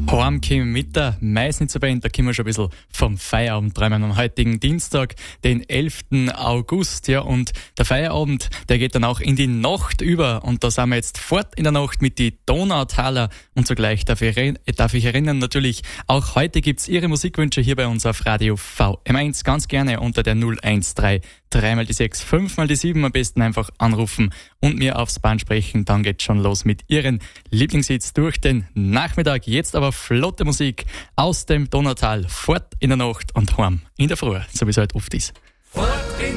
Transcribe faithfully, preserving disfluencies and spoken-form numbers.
Heimkommen mit der Meißnitzer-Band, da können wir schon ein bisschen vom Feierabend träumen am heutigen Dienstag, den elften August. Ja, und der Feierabend, der geht dann auch in die Nacht über. Und da sind wir jetzt fort in der Nacht mit die Donautaler. Und zugleich darf ich, darf ich erinnern, natürlich, auch heute gibt's Ihre Musikwünsche hier bei uns auf Radio V M eins ganz gerne unter der null eins drei, drei mal die sechs, fünf mal die sieben. Am besten einfach anrufen und mir aufs Band sprechen. Dann geht's schon los mit Ihren Lieblingshits durch den Nachmittag. Jetzt aber flotte Musik aus dem Donautal, fort in der Nacht und heim in der Früh, so wie es halt oft ist. Fort in